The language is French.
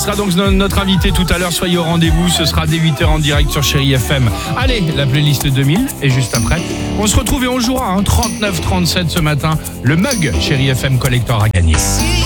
sera donc notre invité tout à l'heure. Soyez au rendez-vous. Ce sera dès 8h en direct sur Chérie FM. Allez, la playlist 2000. Et juste après, on se retrouve et on jouera 39-37 ce matin. Le mug Chérie FM Collector à gagner.